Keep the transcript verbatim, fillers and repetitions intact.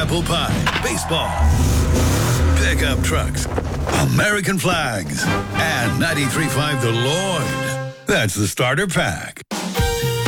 apple pie, baseball, pickup trucks, American flags, and ninety-three point five The Lloyd. That's the starter pack.